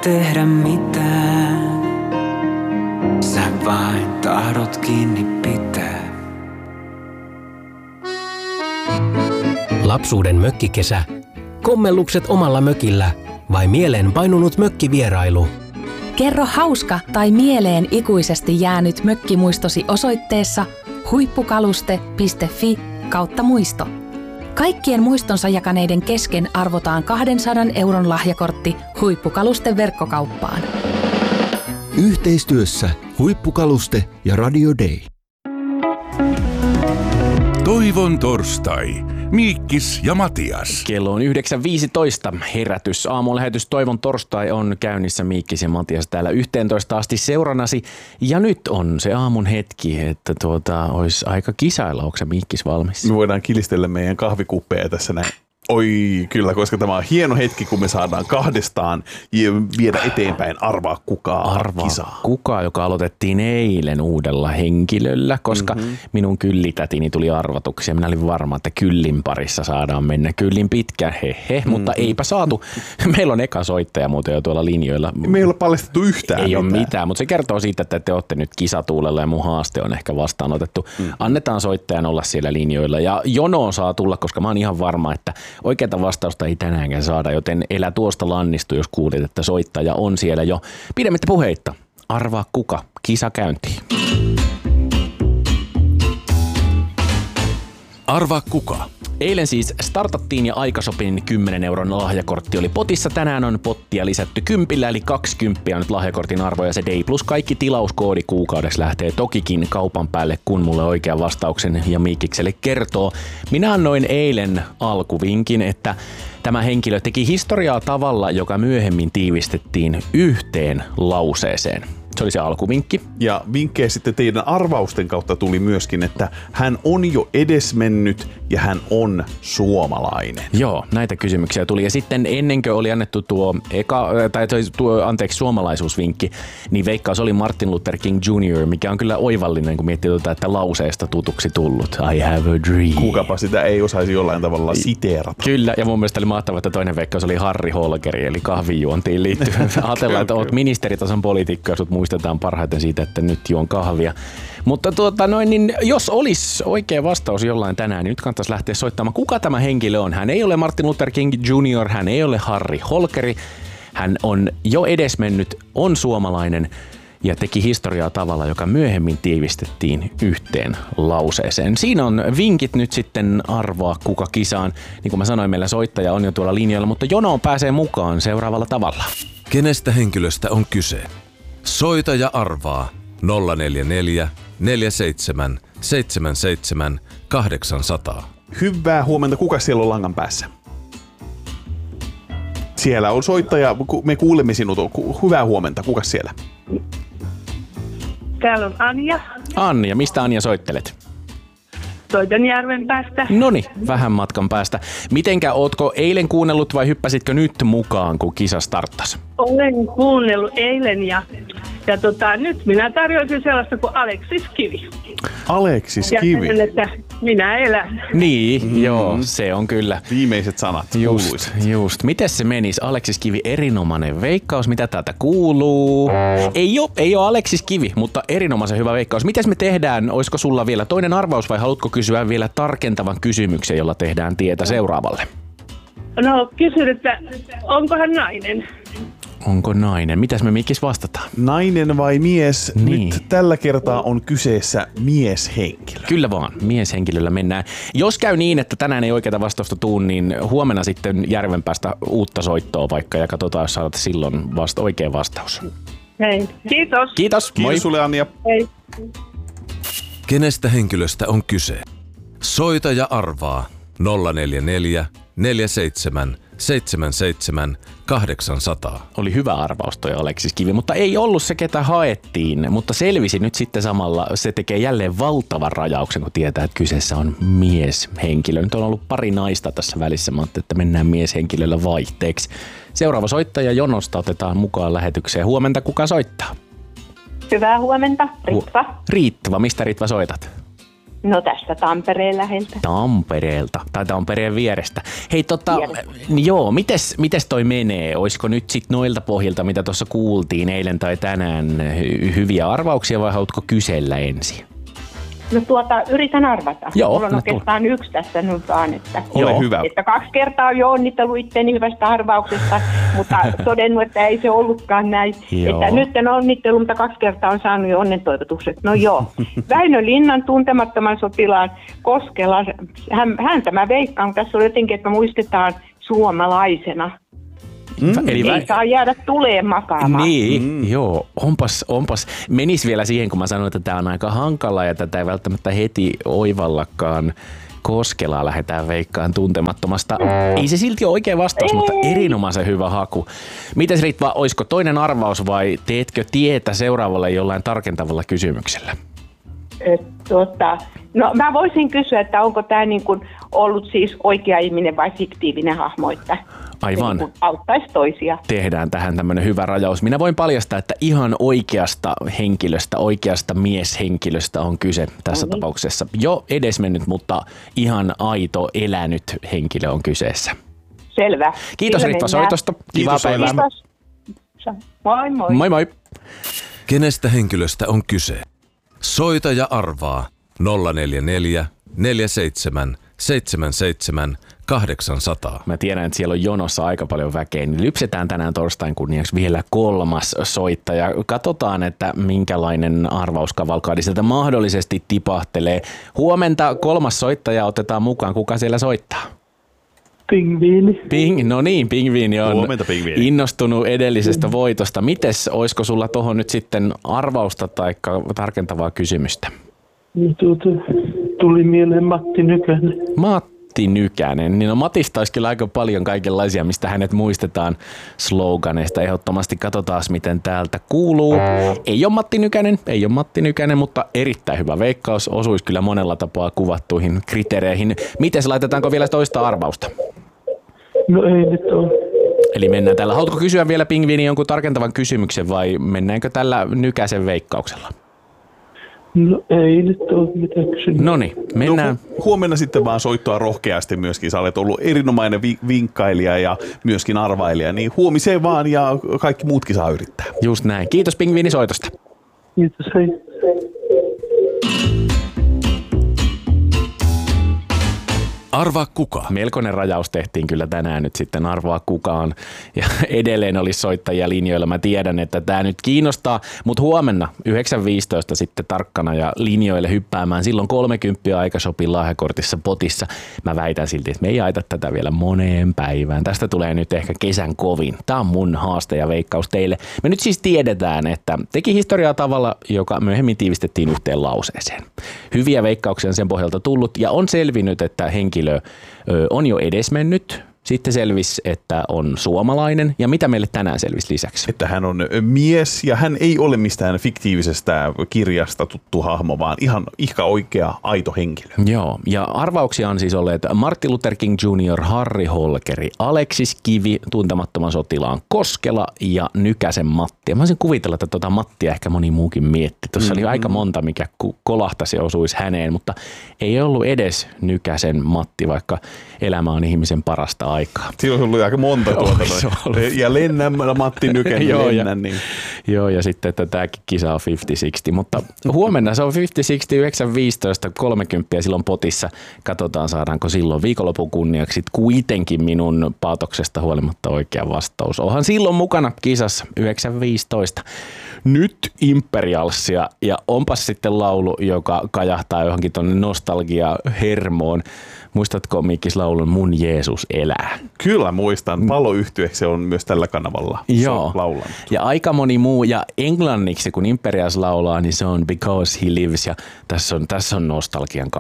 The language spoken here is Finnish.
tehdä mitään. Sä vain tahdot kiinni pitää. Lapsuuden mökkikesä, kommellukset omalla mökillä vai mieleen painunut mökkivierailu? Kerro hauska tai mieleen ikuisesti jäänyt mökkimuistosi osoitteessa huippukaluste.fi/muisto. Kaikkien muistonsa jakaneiden kesken arvotaan 200 € lahjakortti Huippukaluste verkkokauppaan. Yhteistyössä Huippukaluste ja Radio Day. Toivon torstai. Miikkis ja Matias. Kello on 9.15. Herätys. Aamulähetys Toivon torstai on käynnissä. Miikkis ja Matias täällä 11 asti seurannasi. Ja nyt on se aamun hetki, että olisi aika kisailla. Onko se Miikkis valmis? Me voidaan kilistellä meidän kahvikuppeja tässä näin. Oi kyllä, koska tämä on hieno hetki, kun me saadaan kahdestaan viedä eteenpäin Arvaa kukaa kisaa. Kuka, joka aloitettiin eilen uudella henkilöllä, koska minun kyllitätini tuli arvatuksi ja minä olin varma, että kyllin parissa saadaan mennä kyllin pitkään, mutta eipä saatu. Meillä on eka soittaja muuten jo tuolla linjoilla. Me ei ole paljastettu yhtään Ei ole mitään, mutta se kertoo siitä, että te olette nyt kisatuulella ja mun haaste on ehkä vastaanotettu. Annetaan soittajan olla siellä linjoilla ja jonoon saa tulla, koska mä oon ihan varma, että oikeata vastausta ei tänäänkään saada, joten elä tuosta lannistu, jos kuulit, että soittaja on siellä jo. Pidemmittä puheitta. Arvaa kuka. Kisa käyntiin. Arvaa kuka. Eilen siis startattiin ja aikasopin 10 € lahjakortti oli potissa. Tänään on pottia lisätty 10, eli 20 on nyt lahjakortin arvo ja se Day Plus kaikki tilauskoodi kuukaudeksi lähtee tokikin kaupan päälle, kun mulle oikean vastauksen ja Miikikselle kertoo. Minä annoin eilen alkuvinkin, että tämä henkilö teki historiaa tavalla, joka myöhemmin tiivistettiin yhteen lauseeseen. Se oli se alkuvinkki. Ja vinkkejä sitten teidän arvausten kautta tuli myöskin, että hän on jo edesmennyt ja hän on suomalainen. Joo, näitä kysymyksiä tuli. Ja sitten ennen kuin oli annettu suomalaisuusvinkki, niin veikkaus oli Martin Luther King Jr., mikä on kyllä oivallinen, kun miettii että lauseesta tutuksi tullut. I have a dream. Kukapa sitä ei osaisi jollain tavalla siteerata. Kyllä, ja mun mielestä oli mahtavaa, että toinen veikkaus oli Harry Holkeri, eli kahvijuontiin liittyen. Ajatellaan, että oot ministeritason poliitikko ja sut muistetaan parhaiten siitä, että nyt juon kahvia. Mutta niin jos olisi oikea vastaus jollain tänään, niin nyt kannattaisi lähteä soittamaan. Kuka tämä henkilö on? Hän ei ole Martin Luther King Jr., hän ei ole Harry Holkeri. Hän on jo edesmennyt, on suomalainen ja teki historiaa tavalla, joka myöhemmin tiivistettiin yhteen lauseeseen. Siinä on vinkit nyt sitten Arvaa kuka kisaan. Niin kuin mä sanoin, meillä soittaja on jo tuolla linjoilla, mutta jonoon pääsee mukaan seuraavalla tavalla. Kenestä henkilöstä on kyse? Soita ja arvaa 044 47 77 800. Hyvää huomenta. Kuka siellä on langan päässä? Siellä on soittaja. Me kuulemme sinut. Hyvää huomenta. Kuka siellä? Täällä on Anja. Anja, mistä Anja soittelet? Soitan Järvenpäästä. Noniin, vähän matkan päästä. Mitenkä, ootko eilen kuunnellut vai hyppäsitkö nyt mukaan, kun kisa starttasi? Olen kuunnellut eilen ja nyt minä tarjoisin sellaista kuin Aleksis Kivi. Aleksis Kivi? Ja että minä elän. Niin, joo, se on kyllä. Viimeiset sanat. Just. Miten se menisi? Aleksis Kivi, erinomainen veikkaus. Mitä täältä kuuluu? Ei ole Aleksis Kivi, mutta erinomaisen hyvä veikkaus. Miten me tehdään? Olisiko sulla vielä toinen arvaus vai haluatko kysyä vielä tarkentavan kysymyksen, jolla tehdään tietä seuraavalle? No, kysyn, että onko hän nainen? Onko nainen? Mitäs me Mikkis vastataan? Nainen vai mies? Niin. Nyt tällä kertaa on kyseessä mieshenkilö. Kyllä vaan, mieshenkilöllä mennään. Jos käy niin, että tänään ei oikeata vastausta tuu, niin huomenna sitten Järvenpäästä uutta soittoa vaikka ja katsotaan, jos saat silloin vasta oikea vastaus. Hei, kiitos. Kiitos, moi. Kiitos sulle, Anja. Hei. Kenestä henkilöstä on kyse? Soita ja arvaa 044 47 77 800. Oli hyvä arvaus toi Aleksis Kivi, mutta ei ollut se, ketä haettiin. Mutta selvisi nyt sitten samalla, se tekee jälleen valtavan rajauksen, kun tietää, että kyseessä on mieshenkilö. Nyt on ollut pari naista tässä välissä, mä ajattelin, että mennään mieshenkilöllä vaihteeksi. Seuraava soittaja jonosta otetaan mukaan lähetykseen. Huomenta, kuka soittaa? Hyvää huomenta, Ritva. Ritva, mistä Ritva soitat? No tästä Tampereen läheltä. Tampereelta, tai Tampereen vierestä. Hei joo, mites toi menee? Olisiko nyt sit noilta pohjilta, mitä tuossa kuultiin eilen tai tänään, hyviä arvauksia vai haluatko kysellä ensin? No yritän arvata. Joo, mulla on oikeastaan yksi tässä nyt vaan, että, Ole hyvä. Että 2 kertaa on jo onnitellut itseäni hyvästä arvauksesta, mutta todennut, että ei se ollutkaan näin. Että nyt en onnittelu, mutta 2 kertaa on saanut jo onnentoivotukset. No joo. Väinö Linnan tuntemattoman sotilaan Koskela, häntä mä veikkaan, tässä on jotenkin, että muistetaan suomalaisena. Eli ei saa jäädä tuleen makaamaan. Niin, joo. Onpas. Menis vielä siihen, kun mä sanoin, että tää on aika hankala ja tätä ei välttämättä heti oivallakaan. Koskelaa lähdetään veikkaan tuntemattomasta. Ei se silti ole oikea vastaus, mutta erinomaisen hyvä haku. Mites Ritva, olisiko toinen arvaus vai teetkö tietä seuraavalle jollain tarkentavalla kysymyksellä? No mä voisin kysyä, että onko tämä niin kuin ollut siis oikea ihminen vai fiktiivinen hahmo, että aivan. Niin auttaisi toisia. Tehdään tähän tämmöinen hyvä rajaus. Minä voin paljastaa, että ihan oikeasta henkilöstä, oikeasta mieshenkilöstä on kyse tässä tapauksessa. Jo edesmennyt, mutta ihan aito, elänyt henkilö on kyseessä. Selvä. Kiitos Ritva soitosta. Kivaa päivää. Kiitos. Moi moi. Moi moi. Kenestä henkilöstä on kyse? Soita ja arvaa 044 47 77 800. Mä tiedän, että siellä on jonossa aika paljon väkeä, niin lypsetään tänään torstain kunniaksi vielä 3. soittaja. Katsotaan, että minkälainen arvauskavalkaadi sieltä mahdollisesti tipahtelee. Huomenta 3. soittaja otetaan mukaan. Kuka siellä soittaa? Pingviini. No niin, Pingviini on Huomenta, Pingviini. Innostunut edellisestä voitosta. Mites, olisiko sulla tohon nyt sitten arvausta tai tarkentavaa kysymystä? Tuli mieleen Matti Nykänen. Matti Nykänen. Niin no Matista olisi kyllä aika paljon kaikenlaisia, mistä hänet muistetaan sloganeista. Ehdottomasti katsotaan, miten täältä kuuluu. Ei ole Matti Nykänen, mutta erittäin hyvä veikkaus. Osuisi kyllä monella tapaa kuvattuihin kriteereihin. Mites, laitetaanko vielä toista arvausta? No ei nyt ole. Eli mennään tällä. Haluatko kysyä vielä Pingviini jonkun tarkentavan kysymyksen vai mennäänkö tällä Nykäsen veikkauksella? No ei nyt ole mitään kysynyt. Noniin, mennään. No, huomenna sitten vaan soittaa rohkeasti myöskin. Sä olet ollut erinomainen vinkkailija ja myöskin arvailija. Niin huomiseen vaan ja kaikki muutkin saa yrittää. Just näin. Kiitos Pingviini soitosta. Kiitos, hei. Arvaa kuka. Melkoinen rajaus tehtiin kyllä tänään nyt sitten arvaa kukaan. Ja edelleen olisi soittajia linjoilla. Mä tiedän, että tämä nyt kiinnostaa, mutta huomenna 9.15 sitten tarkkana ja linjoille hyppäämään. Silloin 30 aika sopii lahjakortissa potissa. Mä väitän silti, että me ei aita tätä vielä moneen päivään. Tästä tulee nyt ehkä kesän kovin. Tää on mun haaste ja veikkaus teille. Me nyt siis tiedetään, että teki historiaa tavalla, joka myöhemmin tiivistettiin yhteen lauseeseen. Hyviä veikkauksia on sen pohjalta tullut ja on selvinnyt, että henkilö on jo edesmennyt. Sitten selvisi, että on suomalainen. Ja mitä meille tänään selvisi lisäksi? Että hän on mies ja hän ei ole mistään fiktiivisestä kirjasta tuttu hahmo, vaan ihan oikea, aito henkilö. Joo, ja arvauksia on siis olleet Martin Luther King Jr., Harri Holkeri, Aleksis Kivi, tuntemattoman sotilaan Koskela ja Nykäsen Matti. Ja mä olisin kuvitella, että tuota Mattia ehkä moni muukin mietti. Tuossa oli aika monta, mikä kolahtasi ja osuisi häneen, mutta ei ollut edes Nykäsen Matti, vaikka elämä on ihmisen parasta aikaa. Siinä on ollut aika monta tuota. Ja lennän Matti Nykänen, lennän. Niin. Joo, ja sitten, että tämäkin kisa on 50-60, mutta huomenna se on 50-60, 9.15, 30 silloin potissa. Katsotaan, saadaanko silloin viikonlopun kunniaksi kuitenkin minun paatoksesta huolimatta oikea vastaus. Onhan silloin mukana kisassa 9.15. Nyt Imperialsia ja onpas sitten laulu, joka kajahtaa johonkin tuonne nostalgia-hermoon. Muistatko Mikkis laulun Mun Jeesus elää? Kyllä muistan. Paloyhtye se on myös tällä kanavalla laulanut. Ja aika moni muu. Ja englanniksi kun Imperials laulaa, niin se on Because He Lives. Ja tässä on nostalgian